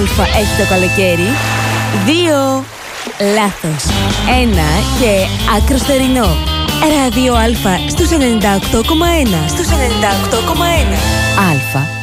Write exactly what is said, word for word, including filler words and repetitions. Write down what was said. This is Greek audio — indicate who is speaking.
Speaker 1: Α έχει το καλοκαίρι? Δύο. Λάθος. Ένα και άκρο θερινό. Ράδιο Α στους ενενήντα οκτώ κόμμα ένα. Στους ενενήντα οκτώ κόμμα ένα. Α.